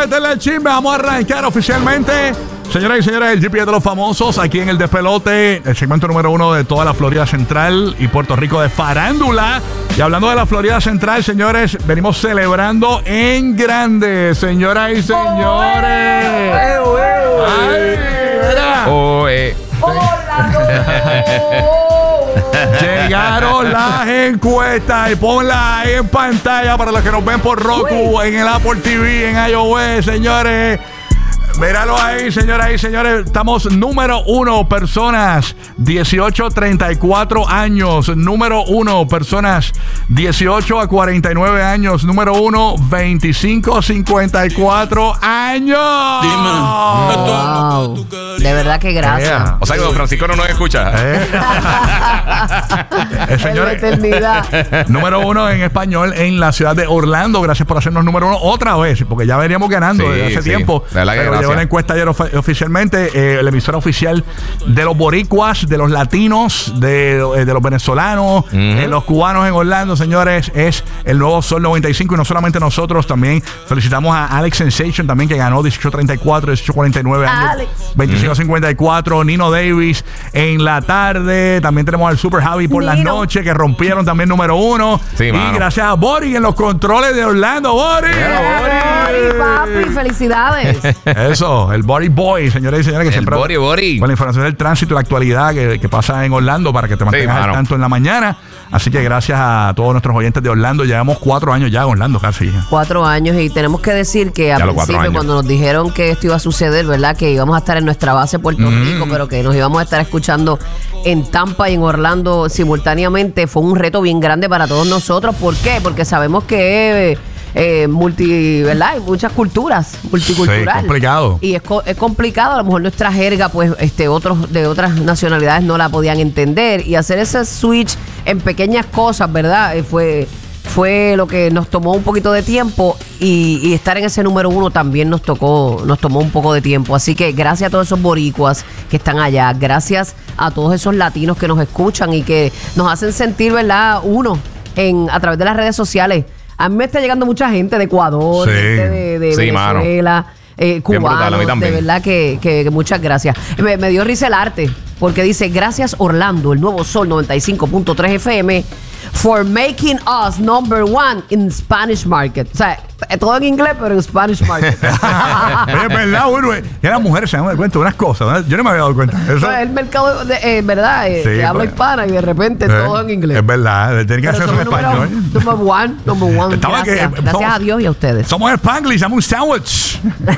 meterle el chisme, vamos a arrancar oficialmente. Señoras y señores, el GPS de los famosos aquí en el Despelote, el segmento número 1 de toda la Florida Central y Puerto Rico de farándula. Y hablando de la Florida Central, señores, venimos celebrando en grande, señoras y señores. ¡Ay, mira! Llegaron las encuestas y ponla ahí en pantalla para los que nos ven por Roku, en el Apple TV, en iOS, señores. Míralo ahí, señoras y señores. Estamos número 1, personas 18 a 34 años. Número 1, personas 18 a 49 años. Número 1, 25 a 54 años. Wow. De verdad que gracias. O sea que don Francisco no nos escucha. Señores, número 1 en español en la ciudad de Orlando. Gracias por hacernos número 1 otra vez, porque ya veníamos ganando desde hace tiempo. Pero llegó la encuesta ayer oficialmente, la emisora oficial de los boricuas, de los latinos, de los venezolanos, los cubanos en Orlando, señores, es el nuevo Sol 95. Y no solamente nosotros, también felicitamos a Alex Sensation, también que ganó 18-34, 18-49 años, 25-54, Nino Davis en la tarde. También tenemos al Super Javi por las noches, que rompieron también número 1. Sí, y mano. Gracias a Bori en los controles de Orlando. Bori, papi, felicidades. Eso, el Body Boy, señores y señores, que siempre Bori. con la información del tránsito y la actualidad que pasa en Orlando para que te mantengas al tanto en la mañana. Así que gracias a todos nuestros oyentes de Orlando. Llevamos 4 años ya en Orlando casi. 4 años, y tenemos que decir que al principio, cuando nos dijeron que esto iba a suceder, ¿verdad? Que íbamos a estar en nuestra base Puerto Rico, pero que nos íbamos a estar escuchando en Tampa y en Orlando simultáneamente, fue un reto bien grande para todos nosotros. ¿Por qué? Porque sabemos que ¿verdad? Hay muchas culturas, multicultural. Sí, complicado. Y es complicado, a lo mejor nuestra jerga, pues, otros de otras nacionalidades no la podían entender. Y hacer ese switch en pequeñas cosas, ¿verdad? Fue lo que nos tomó un poquito de tiempo, y estar en ese número 1 también nos tomó un poco de tiempo. Así que gracias a todos esos boricuas que están allá, gracias a todos esos latinos que nos escuchan y que nos hacen sentir, ¿verdad? Uno a través de las redes sociales. A mí me está llegando mucha gente de Ecuador, gente de Venezuela, cubanos, de verdad que muchas gracias. Me dio risa el arte, porque dice: gracias Orlando, el nuevo Sol 95.3 FM, for making us number 1 in Spanish market. O sea, todo en inglés, pero en Spanish market. Oye, es verdad, bueno, que las mujeres se dan cuenta de unas cosas, ¿verdad? Yo no me había dado cuenta. Eso, el mercado, ¿verdad? De habla hispana, y de repente todo en inglés. Es verdad, tiene que hacer eso en español. Number one. Gracias a Dios y a ustedes. Somos Spanglish, somos un sándwich.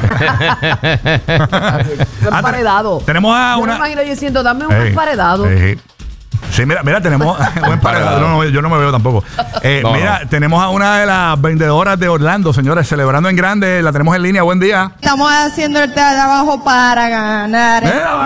Emparedado. Tenemos a una. Yo me imagino yo diciendo: dame un emparedado. Sí, mira, tenemos un emparedado. No, yo no me veo tampoco. Mira, tenemos a una de las vendedoras de Orlando, señores, celebrando en grande. La tenemos en línea. Buen día. Estamos haciendo el trabajo para ganar.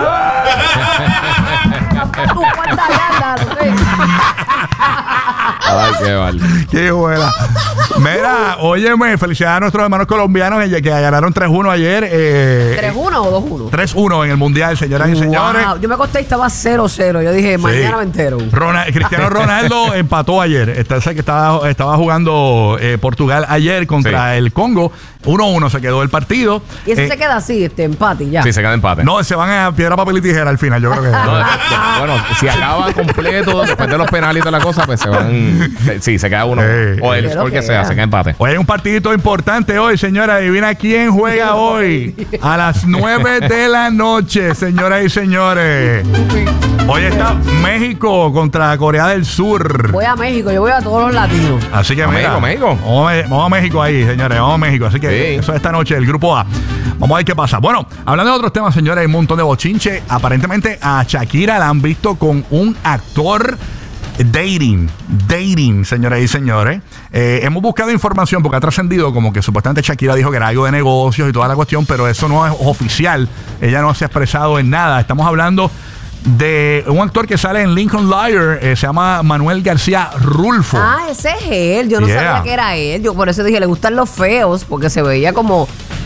Ay, qué vale. Qué buena. Mira, óyeme, felicidades a nuestros hermanos colombianos que ganaron 3-1 ayer. ¿3-1 o 2-1? 3-1 en el Mundial, señoras y señores. Yo me acosté y estaba 0-0. Yo dije, mañana me entero. Cristiano Ronaldo empató ayer. Estaba jugando Portugal ayer contra el Congo. 1-1 se quedó el partido. Y eso se queda así, empate ya. Sí, se queda empate. No, se van a piedra, papel y tijera al final, yo creo que. Bueno, si acaba completo después de los penales y toda la cosa, pues se van. Sí, se queda uno. O el score que sea, se queda empate. Hoy hay un partidito importante hoy, señora. Adivina quién juega hoy. A las 9 de la noche, señoras y señores. Hoy está México contra Corea del Sur. Voy a México, yo voy a todos los latinos. Así que México. Vamos a México ahí, señores. Vamos a México. Así que eso es esta noche, el grupo A. Vamos a ver qué pasa. Bueno, hablando de otros temas, señores, hay un montón de bochinche. Aparentemente a Shakira la han visto con un actor dating, señoras y señores. Hemos buscado información porque ha trascendido como que supuestamente Shakira dijo que era algo de negocios y toda la cuestión, pero eso no es oficial. Ella no se ha expresado en nada. Estamos hablando de un actor que sale en Lincoln Lawyer, se llama Manuel García Rulfo. Ah, ese es él. Yo no sabía que era él. Yo por eso dije, le gustan los feos, porque se veía como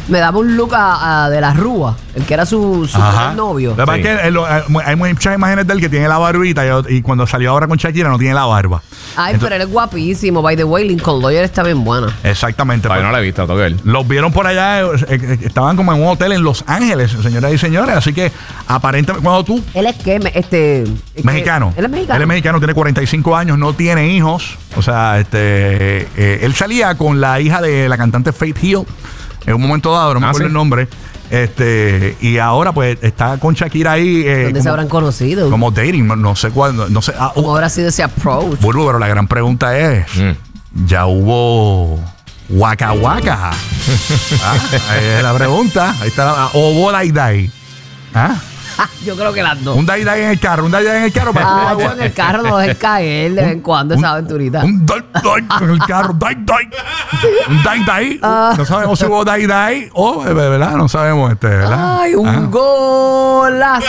Me daba un look de la Rúa, el que era su novio. La verdad es que hay muchas imágenes de él que tiene la barbita y cuando salió ahora con Shakira no tiene la barba. Ay, entonces, pero él es guapísimo. By the way, Lincoln Lawyer está bien buena. Exactamente. Yo no la he visto, tengo que ver. Los vieron por allá, estaban como en un hotel en Los Ángeles, señoras y señores. Así que aparentemente, cuando tú... Él es que, mexicano. Él es mexicano. Él es mexicano, tiene 45 años, no tiene hijos. O sea, él salía con la hija de la cantante Faith Hill en un momento dado, no me acuerdo el nombre. Y ahora pues está con Shakira ahí. ¿Dónde se habrán conocido? Como dating, no sé cuándo, no sé. ¿Cómo habrá sido ese approach? Bueno, pero la gran pregunta es, ¿ya hubo Waka Waka? Ahí es la pregunta. Ahí está. ¿O hubo Dai Dai? Yo creo que las dos. Un Dai en el carro. Yo en el carro no lo dejes caer de vez en cuando esa aventurita. Un Dai en el carro. Dai. Un Dai. No sabemos si hubo Dai o, ¿verdad? No sabemos, ¿verdad? ¡Ay, un golazo!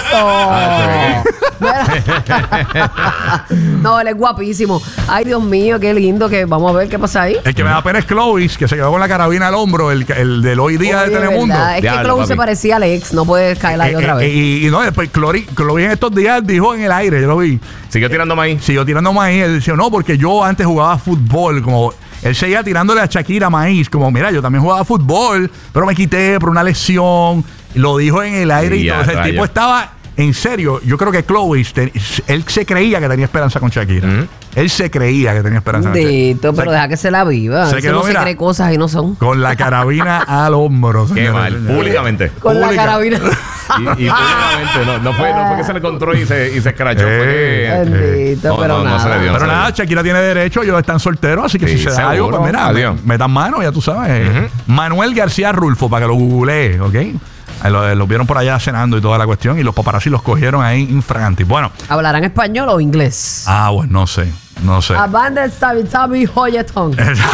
No, él es guapísimo. Ay, Dios mío, qué lindo. Que vamos a ver qué pasa ahí. El que me da pena es Clovis, que se quedó con la carabina al hombro, el del hoy día de Telemundo. Es que Clovis se parecía al ex. No puedes caer ahí otra vez. Y no, después Clovis en estos días dijo en el aire, yo lo vi. Siguió tirando maíz. Él decía, no, porque yo antes jugaba fútbol, como él seguía tirándole a Shakira maíz, como mira, yo también jugaba fútbol, pero me quité por una lesión. Lo dijo en el aire y todo. El tipo estaba en serio. Yo creo que Clovis, él se creía que tenía esperanza con Shakira. Él se creía que tenía esperanza con Shakira. Pero deja que se la viva. Se quedó, no se cree cosas y no son. Con la carabina al hombro. Qué mal, públicamente. Con la carabina. Y públicamente, no fue que se le encontró y se escrachó. Bendito, pero nada. No se le dio. Pero nada, Shakira tiene derecho, ellos están solteros, así que si se da algo, pues mira, metan mano, ya tú sabes. Manuel García Rulfo, para que lo googlee, ¿ok? Los vieron por allá cenando y toda la cuestión, y los paparazzi los cogieron ahí infraganti. Bueno. ¿Hablarán español o inglés? Bueno, no sé. Abandon Savitabi Hoyetón.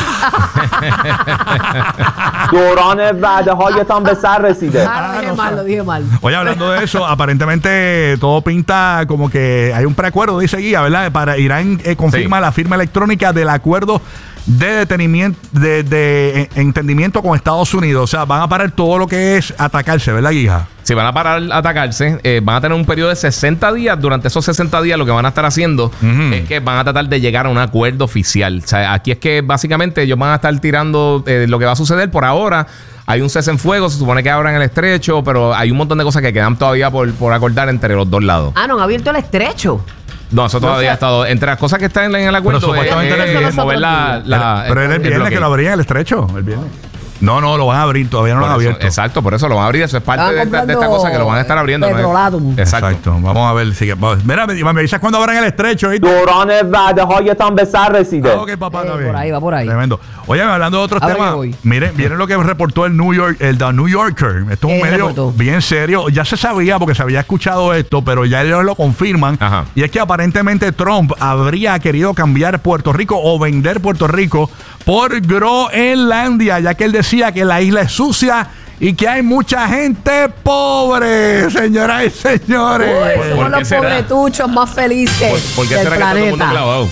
دوران وعده‌هایتان به سر رسیده. Lo dije mal. Oye, hablando de eso, aparentemente todo pinta como que hay un preacuerdo, dice Guía, ¿verdad? Para Irán confirma la firma electrónica del acuerdo de detenimiento, de entendimiento con Estados Unidos. O sea, van a parar todo lo que es atacarse, ¿verdad, Guija? Si van a parar a atacarse, van a tener un periodo de 60 días. Durante esos 60 días lo que van a estar haciendo es que van a tratar de llegar a un acuerdo oficial. O sea, aquí es que básicamente ellos van a estar tirando lo que va a suceder por ahora. Hay un cese en fuego, se supone que abran el estrecho, pero hay un montón de cosas que quedan todavía por acordar entre los dos lados. ¿No han abierto el estrecho? No, eso todavía ha estado. Entre las cosas que están en el acuerdo, pero supuestamente es mover pero el viernes que lo abrían el estrecho, el viernes. No, lo van a abrir, todavía no lo han abierto. Exacto, por eso lo van a abrir. Eso es parte de esta cosa que lo van a estar abriendo. Petrolatum. Exacto. Vamos a ver. Mira, me dices cuándo abran el estrecho. دوران وعده‌هایتان به سر رسیده. Ok, papá, está bien. Por ahí, va por ahí. Tremendo. Oye, hablando de otros temas, miren lo que reportó el The New Yorker. Esto es un medio bien serio. Ya se sabía porque se había escuchado esto, pero ya ellos lo confirman. Ajá. Y es que aparentemente Trump habría querido cambiar Puerto Rico o vender Puerto Rico por Groenlandia, ya que él decía que la isla es sucia y que hay mucha gente pobre, señoras y señores. Somos los pobretuchos más felices ¿Por qué del será planeta. que está todo el mundo clavado?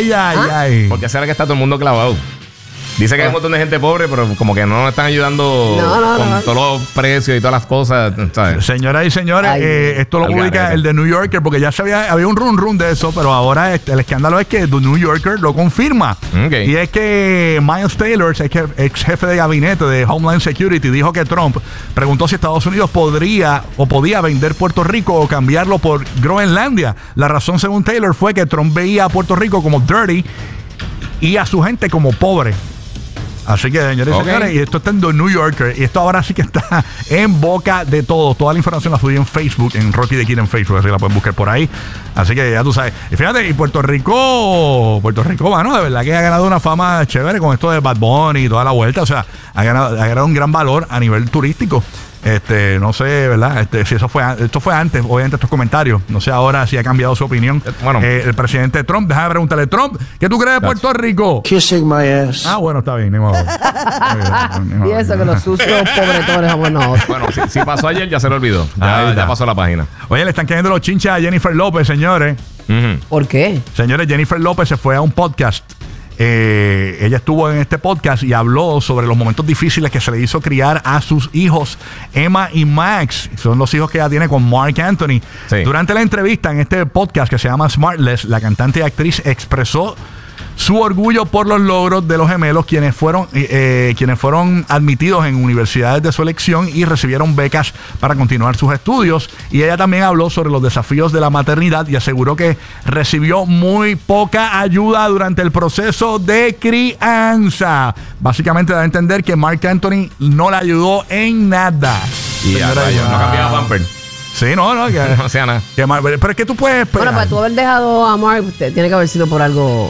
Ay. ¿Por qué será que está todo el mundo clavado? Dice que hay un montón de gente pobre, pero como que no nos están ayudando con todos los precios y todas las cosas, ¿sabes? Señoras y señores, esto lo publica el The New Yorker, porque ya había un run de eso, pero ahora el escándalo es que The New Yorker lo confirma. Okay. Y es que Miles Taylor, ex jefe de gabinete de Homeland Security, dijo que Trump preguntó si Estados Unidos podía vender Puerto Rico o cambiarlo por Groenlandia. La razón, según Taylor, fue que Trump veía a Puerto Rico como dirty y a su gente como pobre. Así que, señores y señores, y esto está en The New Yorker, y esto ahora sí que está en boca de todos. Toda la información la subí en Facebook, en Rocky de Kid en Facebook, así que la pueden buscar por ahí. Así que ya tú sabes. Y fíjate, y Puerto Rico, mano, de verdad que ha ganado una fama chévere con esto de Bad Bunny y toda la vuelta. O sea, ha ganado un gran valor a nivel turístico. No sé, ¿verdad? Si esto fue antes, obviamente, estos comentarios. No sé ahora si ha cambiado su opinión. Bueno, el presidente Trump, déjame preguntarle, Trump, ¿qué tú crees de Puerto Rico? Kissing my ass. Bueno, está bien, ni modo. Y eso que los sucios pobretones somos nosotros. Bueno, si pasó ayer, ya se lo olvidó. Ya pasó la página. Oye, le están cayendo los chinches a Jennifer López, señores. ¿Por qué? Señores, Jennifer López se fue a un podcast ella estuvo en este podcast y habló sobre los momentos difíciles que se le hizo criar a sus hijos, Emma y Max. Son los hijos que ella tiene con Marc Anthony. Sí. Durante la entrevista en este podcast que se llama Smartless, la cantante y actriz expresó su orgullo por los logros de los gemelos, quienes fueron admitidos en universidades de su elección y recibieron becas para continuar sus estudios. Y ella también habló sobre los desafíos de la maternidad y aseguró que recibió muy poca ayuda durante el proceso de crianza. Básicamente da a entender que Marc Anthony no la ayudó en nada. Y no cambiaba pamper. Sí, no, que no sea nada. Pero es que tú puedes esperar. Bueno, para tú haber dejado a Mark, tiene que haber sido por algo.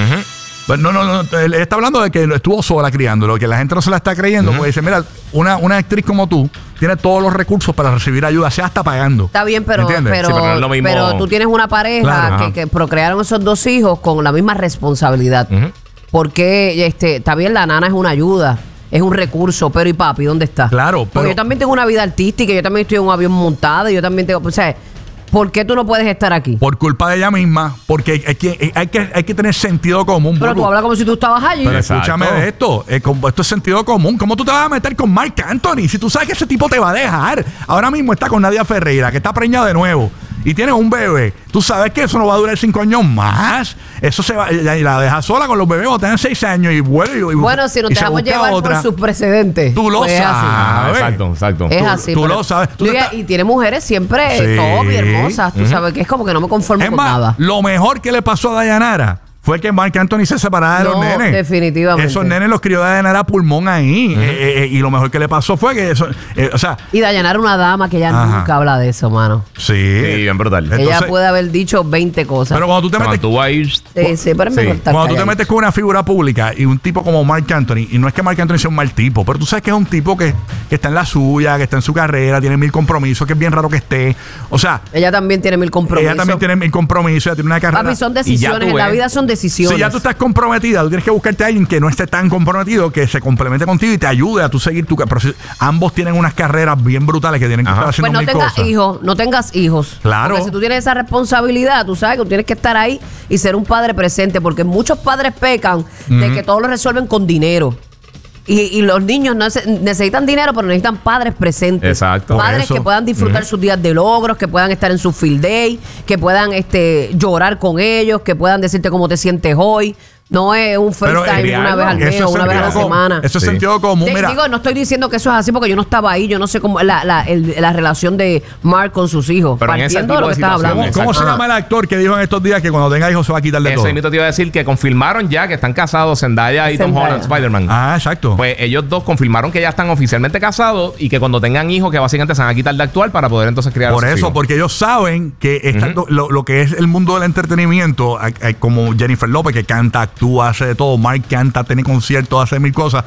No. Él está hablando de que estuvo sola criándolo, que la gente no se la está creyendo. Porque dice, mira, una actriz como tú tiene todos los recursos para recibir ayuda, sea hasta pagando. Está bien, pero no es lo mismo. Pero tú tienes una pareja que procrearon esos dos hijos con la misma responsabilidad. Porque está bien, la nana es una ayuda. Es un recurso, pero ¿y papi dónde está? Claro, pero porque yo también tengo una vida artística, yo también estoy en un avión montado, yo también tengo, o sea, ¿por qué tú no puedes estar aquí? Por culpa de ella misma, porque hay que tener sentido común. Pero tú hablas como si tú estabas allí. Pero escúchame de esto, esto es sentido común. ¿Cómo tú te vas a meter con Marc Anthony si tú sabes que ese tipo te va a dejar? Ahora mismo está con Nadia Ferreira, que está preñada de nuevo, y tiene un bebé. Tú sabes que eso no va a durar 5 años más. Eso se va, y la deja sola con los bebés cuando tengan 6 años y vuelve. Bueno, si nos dejamos llevar por sus precedentes. Tú lo sabes. Exacto. Es así. Tú lo sabes. Y tiene mujeres siempre top y hermosas. Tú sabes que es como que no me conformo con nada. Lo mejor que le pasó a Dayanara fue que Marc Anthony se separara de los nenes. Definitivamente. Esos nenes los crió Dayanara a pulmón ahí. Y lo mejor que le pasó fue que eso. Y Dayanara una dama que ella nunca habla de eso, mano. Sí, bien brutal. Entonces, ella puede haber dicho 20 cosas. Pero cuando tú te metes. Cuando tú te metes con una figura pública y un tipo como Marc Anthony, y no es que Marc Anthony sea un mal tipo, pero tú sabes que es un tipo que está en la suya, que está en su carrera, tiene 1000 compromisos, que es bien raro que esté. O sea. Ella también tiene 1000 compromisos. Ella también tiene 1000 compromisos, ella tiene una carrera. Papi, son decisiones. En la vida son decisiones. Si ya tú estás comprometida, tú tienes que buscarte a alguien que no esté tan comprometido, que se complemente contigo y te ayude a tú seguir tu carrera. Ambos tienen unas carreras bien brutales que tienen que estar haciendo mil cosas. No tengas hijos. Claro. Porque si tú tienes esa responsabilidad, tú sabes que tú tienes que estar ahí y ser un padre presente, porque muchos padres pecan de que todo lo resuelven con dinero. Y los niños necesitan dinero, pero necesitan padres presentes. Exacto. Padres que puedan disfrutar sus días de logros, que puedan estar en su field day, que puedan llorar con ellos, que puedan decirte cómo te sientes hoy. No es un FaceTime una vez al mes o una vez a la semana. Eso es sentido común. Mira, digo, no estoy diciendo que eso es así porque yo no estaba ahí. Yo no sé cómo la relación de Mark con sus hijos. Pero partiendo de lo que estaba hablando. ¿Cómo se llama el actor que dijo en estos días que cuando tenga hijos se va a quitar de todo? Eso mismo te iba a decir que confirmaron ya que están casados Zendaya y Tom Holland, Spider-Man. Exacto. Pues ellos dos confirmaron que ya están oficialmente casados y que cuando tengan hijos que básicamente se van a quitar de actuar para poder entonces criar por eso, porque ellos saben que lo que es el mundo del entretenimiento, como Jennifer López, que canta, actúa, hace de todo. Marc canta, tiene conciertos, hace 1000 cosas.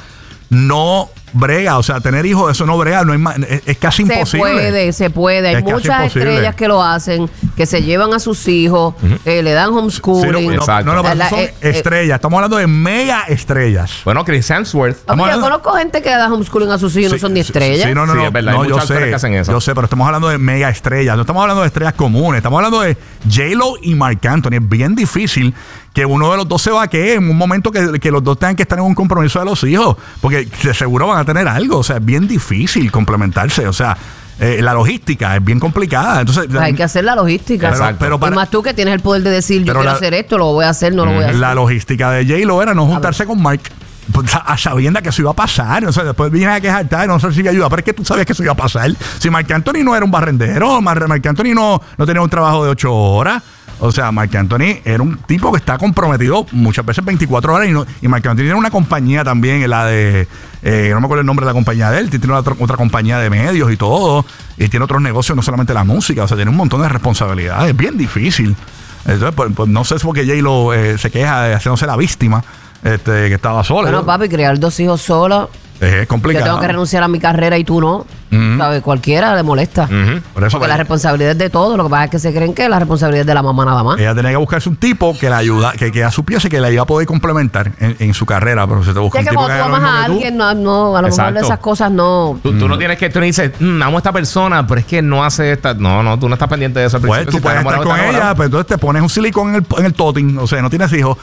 No brega, o sea, tener hijos, eso no brega, no hay es casi imposible. Se puede. Hay muchas estrellas que lo hacen, que se llevan a sus hijos, le dan homeschooling. Sí, pero son estrellas. Estamos hablando de mega estrellas. Bueno, Chris Hemsworth. Yo conozco gente que da homeschooling a sus hijos y no son ni estrellas. Sí, no, es verdad. Hay muchos actores que hacen eso. Yo sé, pero estamos hablando de mega estrellas. No estamos hablando de estrellas comunes. Estamos hablando de J-Lo y Marc Anthony. Es bien difícil que uno de los dos se vaquee en un momento que los dos tengan que estar en un compromiso de los hijos, porque de seguro van a tener algo. O sea, es bien difícil complementarse. O sea, la logística es bien complicada. Entonces, hay que hacer la logística. Pero y más tú que tienes el poder de decir, yo quiero hacer esto, lo voy a hacer, no lo voy a hacer. La logística de J-Lo era no juntarse con Marc a sabienda que eso iba a pasar. O sea, después viene a quejarte, no sé si ayuda, pero es que tú sabías que eso iba a pasar. Si Marc Anthony no era un barrendero, Marc Anthony no tenía un trabajo de 8 horas. O sea, Marc Anthony era un tipo que está comprometido muchas veces 24 horas y Marc Anthony tiene una compañía también, la de no me acuerdo el nombre de la compañía de él, tiene otra compañía de medios y todo, y tiene otros negocios, no solamente la música, o sea, tiene un montón de responsabilidades, es bien difícil. Entonces, pues no sé si es porque J-Lo se queja de haciéndose la víctima, que estaba sola. Bueno, papi, criar 2 hijos solos es complicado. Yo tengo que renunciar a mi carrera y tú no. ¿Sabes? Cualquiera le molesta. Por eso, porque la responsabilidad es de todo. Lo que pasa es que se creen que la responsabilidad es de la mamá nada más. Ella tenía que buscarse un tipo que la ayuda, que a su pieza que la iba a poder complementar en su carrera. Pero se te busca un tipo que cuando tú amas a alguien, a lo mejor de esas cosas no. Tú no tienes que, tú no dices, amo a esta persona, pero es que no hace esta. No, tú no estás pendiente de eso. Pues tú puedes estar con ella, pero entonces te pones un silicón en el toting, o sea, no tienes hijos.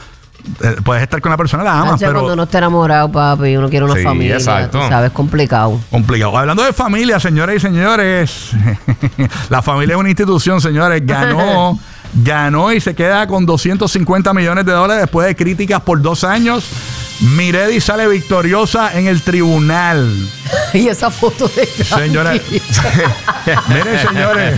puedes estar con la persona, la amas, pero cuando uno está enamorado, papi, uno quiere una familia, exacto. Tú sabes, complicado. Hablando de familia, señores y señores, la familia es una institución, señores. Ganó y se queda con $250 millones después de críticas por 2 años. Miredi sale victoriosa en el tribunal. Y esa foto de señores. Miren, señores.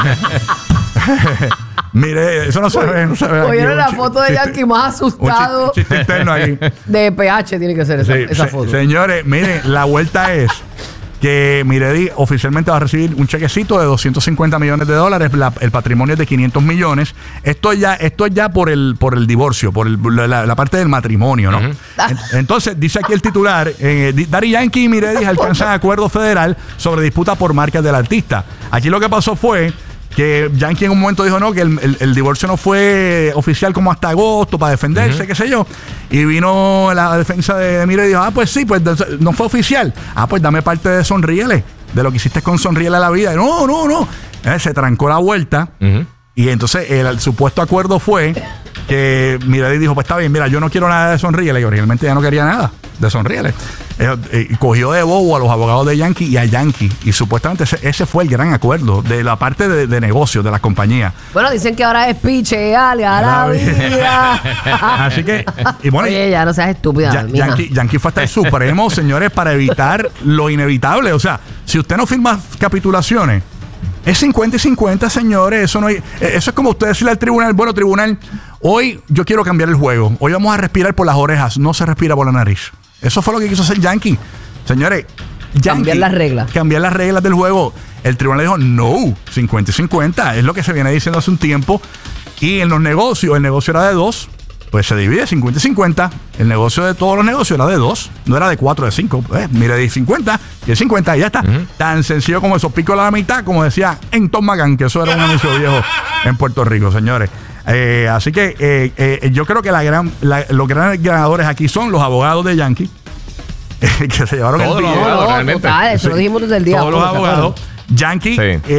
Mire, eso no se ve. Oyeron la foto de Yankee más asustado. Chiste interno ahí. De PH tiene que ser esa foto. Señores, miren, la vuelta es que Miredi oficialmente va a recibir un chequecito de $250 millones. El patrimonio es de 500 millones. Esto es ya por el divorcio, por la parte del matrimonio, ¿no? Entonces, dice aquí el titular, Daddy Yankee y Miredi alcanzan acuerdo federal sobre disputa por marcas del artista. Aquí lo que pasó fue que Yankee en un momento dijo no, que el divorcio no fue oficial como hasta agosto para defenderse, qué sé yo. Y vino la defensa de Miredi y dijo, pues sí, pues no fue oficial. Pues dame parte de Sonríele, de lo que hiciste con Sonríele a la vida. No. Se trancó la vuelta. Y entonces el supuesto acuerdo fue que Miredi dijo, pues está bien, mira, yo no quiero nada de Sonríele. Y realmente ya no quería nada de Sonríele. Cogió de bobo a los abogados de Yankee y a Yankee. Y supuestamente ese fue el gran acuerdo de la parte de negocios de las compañías. Bueno, dicen que ahora es picheal a la vida. Así que, y bueno, oye, ya no seas estúpida. Yankee fue hasta el Supremo, señores, para evitar lo inevitable. O sea, si usted no firma capitulaciones, es 50 y 50, señores. Eso es como usted decirle al tribunal, bueno, tribunal, hoy yo quiero cambiar el juego. Hoy vamos a respirar por las orejas, no se respira por la nariz. Eso fue lo que quiso hacer Yankee. Señores, cambiar las reglas. Cambiar las reglas del juego. El tribunal dijo, no, 50 y 50. Es lo que se viene diciendo hace un tiempo. Y en los negocios, el negocio era de 2. Pues se divide 50 y 50. El negocio de todos los negocios era de 2. No era de 4, de 5. Mire, de 50 y el 50 y ya está. Tan sencillo como eso. Pico a la mitad, como decía en Tom McGann, que eso era un anuncio viejo en Puerto Rico, señores. Así que yo creo que los grandes ganadores aquí son los abogados de Yankee. Que se llevaron todos el los abogados, realmente. Eso lo dijimos desde el día. Todos los abogados. Yankee,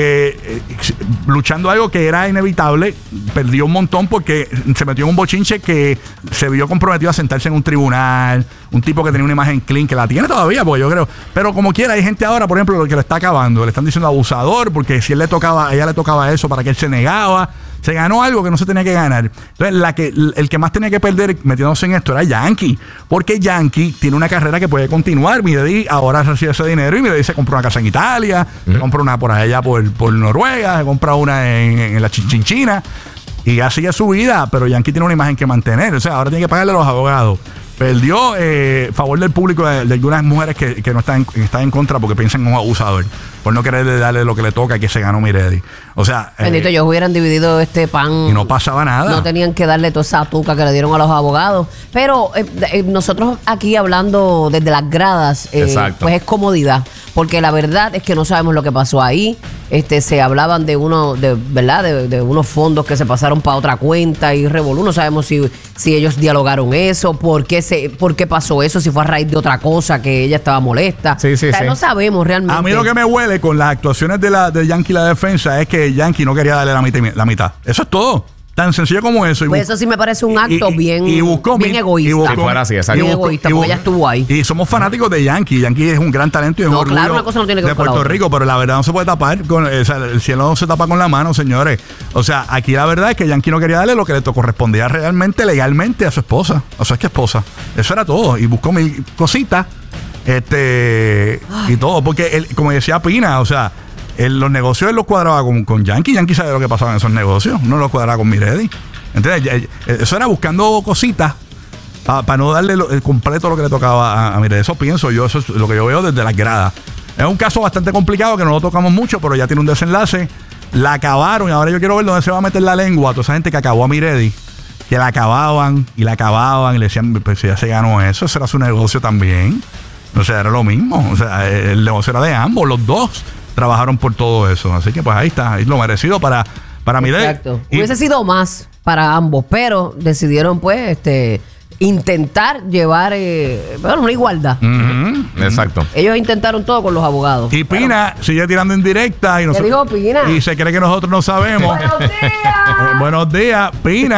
luchando algo que era inevitable, perdió un montón porque se metió en un bochinche que se vio comprometido a sentarse en un tribunal. Un tipo que tenía una imagen clean, que la tiene todavía, porque yo creo. Pero como quiera, hay gente ahora, por ejemplo, que le está acabando. Le están diciendo abusador, porque si a ella le tocaba eso para que él se negaba. Se ganó algo que no se tenía que ganar. Entonces, el que más tenía que perder metiéndose en esto era Yankee. Porque Yankee tiene una carrera que puede continuar. Miredi ahora recibe ese dinero y Miredi se compró una casa en Italia, se compró una por allá por Noruega, se compra una en la Chinchinchina. Y ya sigue su vida, pero Yankee tiene una imagen que mantener. O sea, ahora tiene que pagarle a los abogados. Perdió favor del público de algunas mujeres que no están en contra porque piensan en un abusador, por no querer darle lo que le toca, que se ganó Miredi. O sea, bendito, ellos hubieran dividido este pan y no pasaba nada. No tenían que darle toda esa tuca que le dieron a los abogados. Pero nosotros aquí hablando desde las gradas, pues es comodidad, porque la verdad es que no sabemos lo que pasó ahí. Se hablaban de de unos fondos que se pasaron para otra cuenta y revolú. No sabemos si ellos dialogaron eso, por qué pasó eso, si fue a raíz de otra cosa que ella estaba molesta. No sabemos realmente. A mí lo que me huele con las actuaciones de Yankee y la defensa es que Yankee no quería darle la mitad. Eso es todo. Tan sencillo como eso. Pues eso sí me parece un acto bien egoísta. Bien egoísta, porque ella estuvo ahí. Y somos fanáticos de Yankee. Yankee es un gran talento y es un orgullo una cosa no tiene que de Puerto Rico, pero la verdad no se puede tapar. El cielo no se tapa con la mano, señores. O sea, aquí la verdad es que Yankee no quería darle lo que le correspondía realmente, legalmente a su esposa, a su esposa. Eso era todo. Y buscó mil cositas y todo. Porque, como decía Pina, o sea, los negocios él los cuadraba con Yankee. Yankee sabe lo que pasaba en esos negocios. No los cuadraba con Miredi. Entonces, eso era buscando cositas para no darle el completo lo que le tocaba a Miredi. Eso pienso yo. Eso es lo que yo veo desde las gradas. Es un caso bastante complicado que no lo tocamos mucho, pero ya tiene un desenlace. La acabaron y ahora yo quiero ver dónde se va a meter la lengua a toda esa gente que acabó a Miredi. Que la acababan y le decían, pues ya se ganó eso. Ese era su negocio también. O sea, era lo mismo. O sea, el negocio era de ambos. Los dos trabajaron por todo eso. Así que pues ahí está. Es lo merecido para Miredi. Exacto. Hubiese sido más para ambos, pero decidieron pues intentar llevar una igualdad. Exacto. Ellos intentaron todo con los abogados. Y Pina sigue tirando indirecta. ¿Qué dijo Pina? Y se cree que nosotros no sabemos. ¡Buenos días! Buenos días. Pina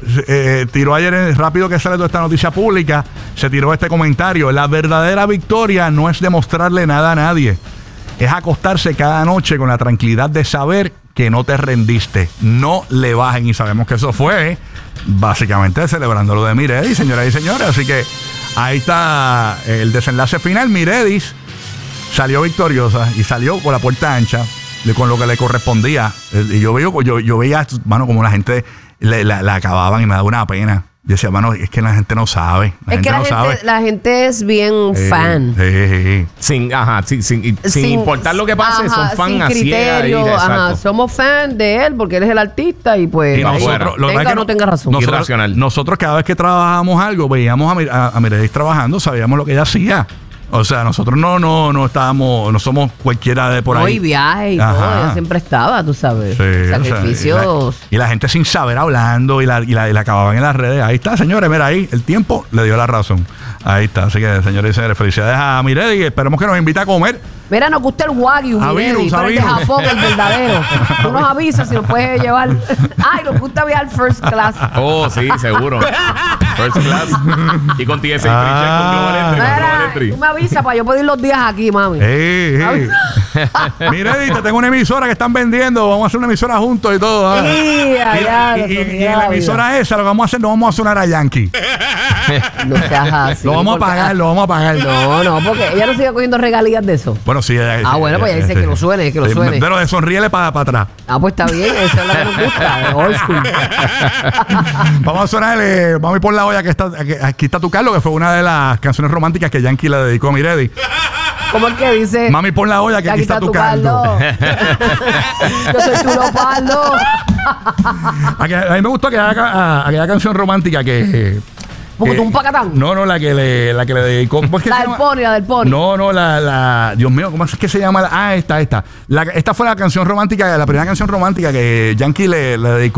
tiró ayer, rápido que sale toda esta noticia pública, se tiró este comentario: la verdadera victoria no es demostrarle nada a nadie, es acostarse cada noche con la tranquilidad de saber que no te rendiste, no le bajen. Y sabemos que eso fue básicamente celebrando lo de Miredis, señoras y señores. Así que ahí está el desenlace final. Miredis salió victoriosa y salió por la puerta ancha con lo que le correspondía. Y yo veía, mano, como la gente la acababan y me daba una pena. Yo decía, mano, es que la gente no sabe. La gente es bien fan. Sin importar lo que pase, son fan sin criterio. Somos fan de él porque él es el artista y pues nosotros, tenga o no tenga razón. Nosotros cada vez que trabajábamos algo, veíamos a Miredis trabajando, sabíamos lo que ella hacía. O sea, nosotros no estábamos, no somos cualquiera de por ahí. Y viaje y todo, ella siempre estaba, tú sabes. Sí, sacrificios. O sea, y la gente sin saber hablando y la acababan en las redes. Ahí está, señores, mira ahí, el tiempo le dio la razón. Ahí está, así que, señores y señores, felicidades a Miredis y esperemos que nos invite a comer. Mira, nos gusta el wagyu, Miredis, pero el de Japón, el verdadero. Tú nos avisas si nos puedes llevar. Ay, nos gusta viajar first class. Oh, sí, seguro. First class. Y con TSA con Global Entry. Tú me avisas para yo pedir los días aquí, mami. Miredis, te tengo una emisora que están vendiendo. Vamos a hacer una emisora juntos y todo. Y en la emisora esa lo que vamos a hacer, no vamos a sonar a Yankee. No seas así. Lo vamos a pagar. No, porque ella no sigue cogiendo regalías de eso. Bueno, sí. Bueno, pues ella dice que lo suene, Pero de sonríele para atrás. Pues está bien, eso es lo que nos gusta, old school. Vamos a sonarle, vamos a ir por la olla que está, aquí está tu Carlos, que fue una de las canciones románticas que Yankee le dedicó a Miredis. ¿Cómo es que dice? Mami, pon la olla que aquí está tu Carlos. Yo soy tu Leopardo. A mí me gustó aquella canción romántica que... ¿Un pacatán? No, la que le dedicó. La del Pony. No, Dios mío, ¿cómo es que se llama? Esta. Esta fue la canción romántica, la primera canción romántica que Yankee le dedicó